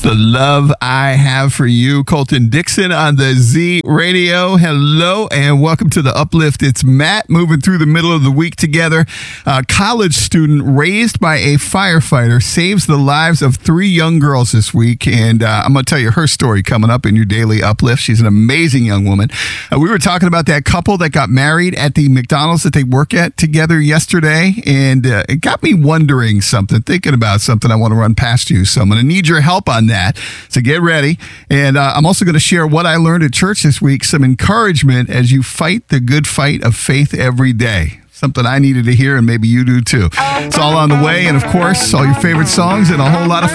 The love I have for you. Colton Dixon on the Z Radio. Hello and welcome to the Uplift. It's Matt moving through the middle of the week together. A college student raised by a firefighter saves the lives of 3 young girls this week. And I'm going to tell you her story coming up in your daily Uplift. She's an amazing young woman. We were talking about that couple that got married at the McDonald's that they work at together yesterday. And it got me wondering something, thinking about something I want to run past you. So I'm going to need your help on that. So get ready. And I'm also going to share what I learned at church this week, some encouragement as you fight the good fight of faith every day. Something I needed to hear, and maybe you do too. It's all on the way. And of course, all your favorite songs and a whole lot of